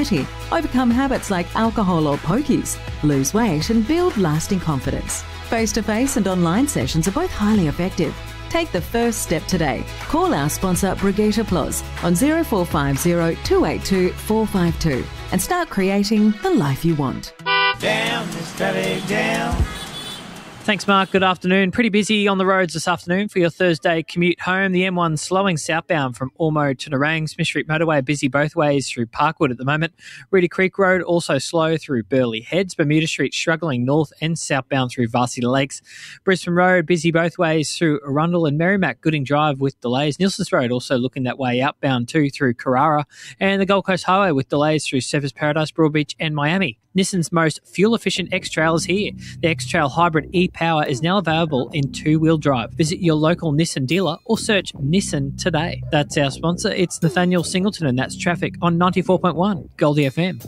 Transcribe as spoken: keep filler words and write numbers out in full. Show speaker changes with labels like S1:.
S1: anxiety, overcome habits like alcohol or pokies, lose weight and build lasting confidence. Face-to-face and online sessions are both highly effective. Take the first step today. Call our sponsor Brigitte Plus on zero four five zero, two eight two, four five two and start creating the life you want.
S2: Down, this traffic down.
S3: Thanks, Mark. Good afternoon. Pretty busy on the roads this afternoon for your Thursday commute home. The M one slowing southbound from Ormo to Nerang. Smith Street Motorway busy both ways through Parkwood at the moment. Reedy Creek Road also slow through Burleigh Heads. Bermuda Street struggling north and southbound through Varsity Lakes. Brisbane Road busy both ways through Arundel and Merrimack. Gooding Drive with delays. Nielsen's Road also looking that way outbound too through Carrara. And the Gold Coast Highway with delays through Surfers Paradise, Broadbeach and Miami. Nissan's most fuel-efficient X-Trail is here. The X-Trail Hybrid e-Power is now available in two-wheel drive. Visit your local Nissan dealer or search Nissan today. That's our sponsor. It's Nathaniel Singleton, and that's traffic on ninety-four point one Goldie F M.